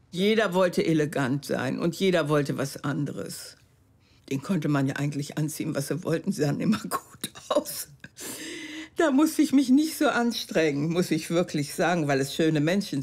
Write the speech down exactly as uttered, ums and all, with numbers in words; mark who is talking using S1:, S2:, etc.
S1: Jeder wollte elegant sein und jeder wollte was anderes. Den konnte man ja eigentlich anziehen, was sie wollten, sie sahen immer gut aus. Da musste ich mich nicht so anstrengen, muss ich wirklich sagen, weil es schöne Männchen